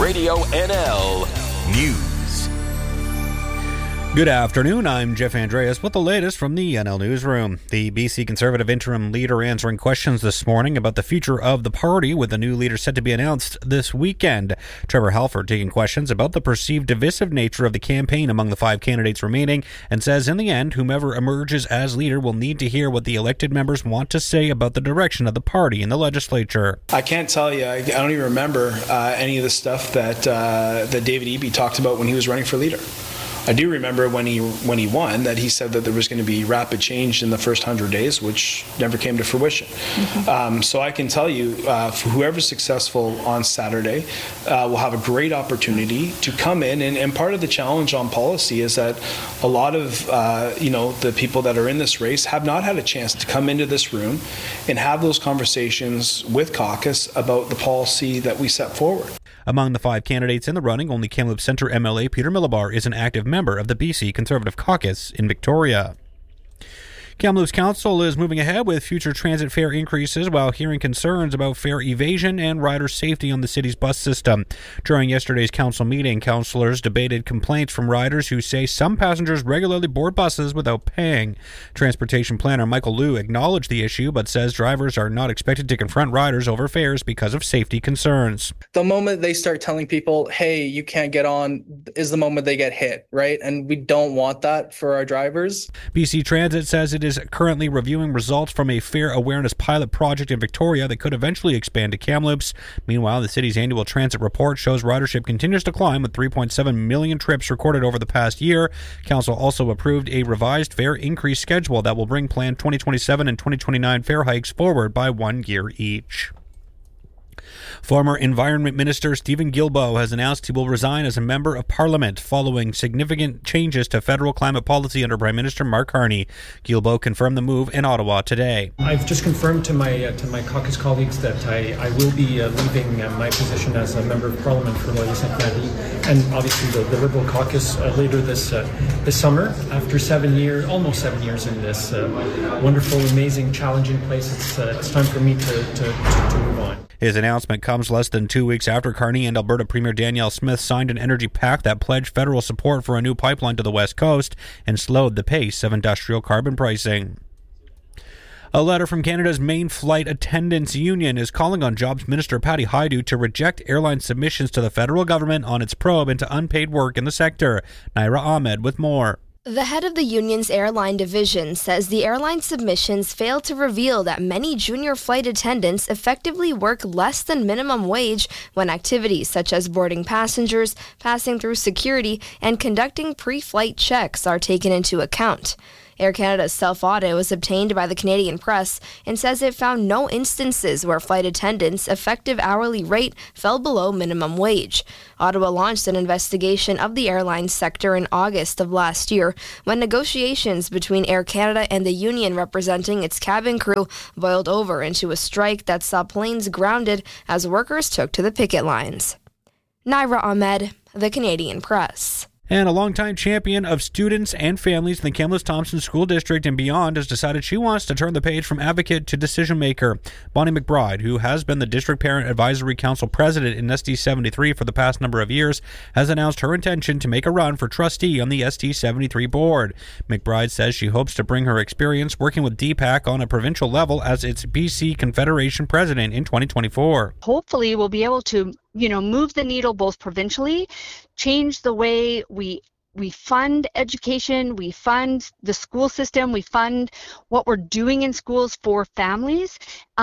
Radio NL News. Good afternoon, I'm Jeff Andreas with the latest from the NL Newsroom. The BC Conservative interim leader answering questions this morning about the future of the party, with the new leader set to be announced this weekend. Trevor Halford taking questions about the perceived divisive nature of the campaign among the 5 candidates remaining, and says in the end, whomever emerges as leader will need to hear what the elected members want to say about the direction of the party in the legislature. I can't tell you, I don't even remember any of the stuff that David Eby talked about when he was running for leader. I do remember when he won that he said that there was going to be rapid change in the first 100 days, which never came to fruition. So I can tell you, whoever's successful on Saturday will have a great opportunity to come in. And part of the challenge on policy is that a lot of the people that are in this race have not had a chance to come into this room and have those conversations with caucus about the policy that we set forward. Among the 5 candidates in the running, only Kamloops Centre MLA Peter Millibar is an active member of the BC Conservative Caucus in Victoria. Kamloops Council is moving ahead with future transit fare increases while hearing concerns about fare evasion and rider safety on the city's bus system. During yesterday's council meeting, councillors debated complaints from riders who say some passengers regularly board buses without paying. Transportation planner Michael Liu acknowledged the issue but says drivers are not expected to confront riders over fares because of safety concerns. The moment they start telling people, hey, you can't get on, is the moment they get hit, right? And we don't want that for our drivers. BC Transit says it is currently reviewing results from a fare awareness pilot project in Victoria that could eventually expand to Kamloops. Meanwhile, the city's annual transit report shows ridership continues to climb with 3.7 million trips recorded over the past year. Council also approved a revised fare increase schedule that will bring planned 2027 and 2029 fare hikes forward by 1 year each. Former Environment Minister Stephen Guilbeault has announced he will resign as a Member of Parliament following significant changes to federal climate policy under Prime Minister Mark Carney. Guilbeault confirmed the move in Ottawa today. I've just confirmed to my caucus colleagues that I will be leaving my position as a Member of Parliament for Loyalty-Sainte-Marie, and obviously the Liberal caucus later this summer. After almost 7 years in this wonderful, amazing, challenging place, it's time for me to move on. His announcement comes less than 2 weeks after Carney and Alberta Premier Danielle Smith signed an energy pact that pledged federal support for a new pipeline to the West Coast and slowed the pace of industrial carbon pricing. A letter from Canada's main flight attendants union is calling on Jobs Minister Patty Hajdu to reject airline submissions to the federal government on its probe into unpaid work in the sector. Naira Ahmed with more. The head of the union's airline division says the airline submissions fail to reveal that many junior flight attendants effectively work less than minimum wage when activities such as boarding passengers, passing through security, and conducting pre-flight checks are taken into account. Air Canada's self-audit was obtained by the Canadian Press and says it found no instances where flight attendants' effective hourly rate fell below minimum wage. Ottawa launched an investigation of the airline sector in August of last year when negotiations between Air Canada and the union representing its cabin crew boiled over into a strike that saw planes grounded as workers took to the picket lines. Naira Ahmed, the Canadian Press. And a longtime champion of students and families in the Kamloops-Thompson School District and beyond has decided she wants to turn the page from advocate to decision maker. Bonnie McBride, who has been the District Parent Advisory Council president in SD73 for the past number of years, has announced her intention to make a run for trustee on the SD73 board. McBride says she hopes to bring her experience working with DPAC on a provincial level as its BC Confederation president in 2024. Hopefully we'll be able to move the needle both provincially, change the way we fund education, we fund the school system, we fund what we're doing in schools for families,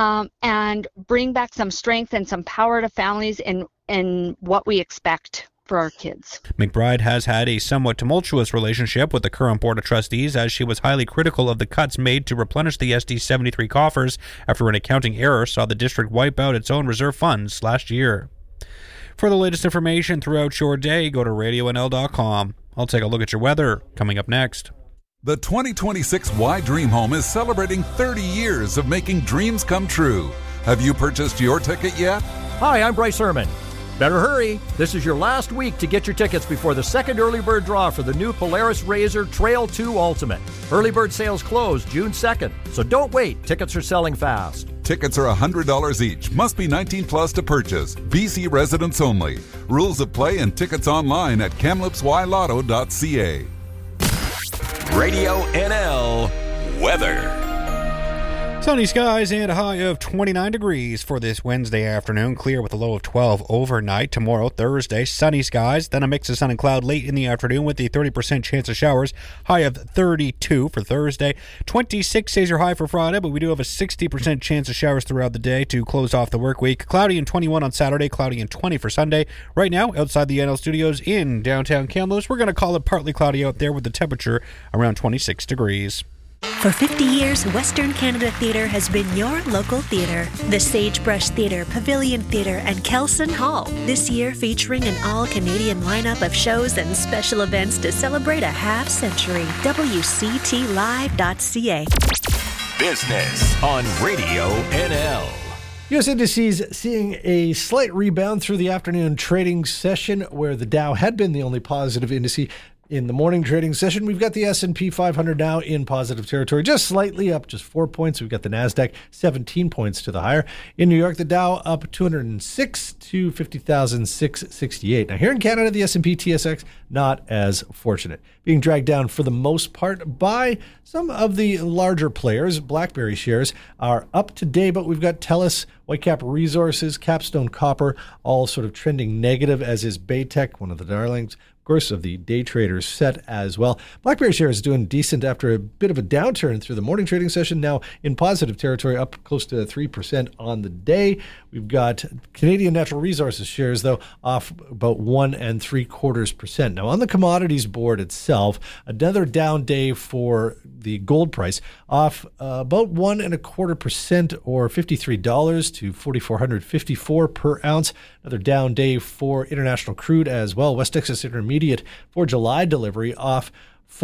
and bring back some strength and some power to families in what we expect for our kids. McBride has had a somewhat tumultuous relationship with the current Board of Trustees as she was highly critical of the cuts made to replenish the SD73 coffers after an accounting error saw the district wipe out its own reserve funds last year. For the latest information throughout your day, go to radionl.com. I'll take a look at your weather coming up next. The 2026 Y Dream Home is celebrating 30 years of making dreams come true. Have you purchased your ticket yet? Hi, I'm Bryce Herman. Better hurry. This is your last week to get your tickets before the second early bird draw for the new Polaris RZR Trail 2 Ultimate. Early bird sales close June 2nd, so don't wait. Tickets are selling fast. Tickets are $100 each. Must be 19 plus to purchase. BC residents only. Rules of play and tickets online at kamloops-ylotto.ca. Radio NL weather. Sunny skies and a high of 29 degrees for this Wednesday afternoon. Clear with a low of 12 overnight. Tomorrow, Thursday, sunny skies. Then a mix of sun and cloud late in the afternoon with a 30% chance of showers. High of 32 for Thursday. 26 is your high for Friday, but we do have a 60% chance of showers throughout the day to close off the work week. Cloudy and 21 on Saturday. Cloudy and 20 for Sunday. Right now, outside the NL studios in downtown Kamloops, we're going to call it partly cloudy out there with the temperature around 26 degrees. For 50 years, Western Canada Theatre has been your local theatre. The Sagebrush Theatre, Pavilion Theatre, and Kelson Hall. This year featuring an all-Canadian lineup of shows and special events to celebrate a half-century. WCTLive.ca. Business on Radio NL. U.S. indices seeing a slight rebound through the afternoon trading session, where the Dow had been the only positive indice. In the morning trading session, we've got the S&P 500 now in positive territory, just slightly up, just 4 points. We've got the NASDAQ 17 points to the higher. In New York, the Dow up 206 to 50,668. Now, here in Canada, the S&P TSX not as fortunate, being dragged down for the most part by some of the larger players. BlackBerry shares are up today, but we've got TELUS, Whitecap Resources, Capstone Copper, all sort of trending negative, as is Baytech, one of the darlings, of course, of the day traders set as well. BlackBerry shares doing decent after a bit of a downturn through the morning trading session, now in positive territory, up close to 3% on the day. We've got Canadian Natural Resources shares, though, off about 1 3/4%. Now, on the commodities board itself, another down day for the gold price, off about 1 1/4% or $53 to $4,454 per ounce. Another down day for international crude as well. West Texas Intermediate for July delivery off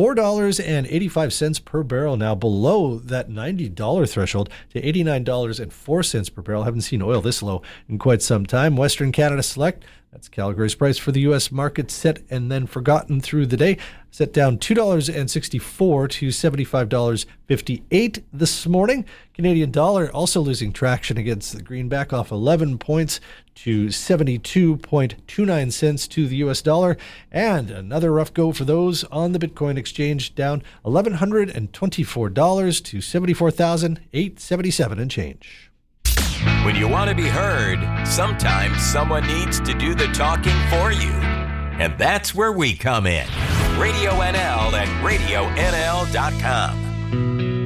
$4.85 per barrel, now below that $90 threshold to $89.04 per barrel. Haven't seen oil this low in quite some time. Western Canada Select, that's Calgary's price for the U.S. market, set and then forgotten through the day, set down $2.64 to $75.58 this morning. Canadian dollar also losing traction against the greenback, off 11 points to 72.29 cents to the U.S. dollar. And another rough go for those on the Bitcoin exchange, down $1,124 to $74,877 and change. When you want to be heard, sometimes someone needs to do the talking for you. And that's where we come in. Radio NL and RadioNL.com.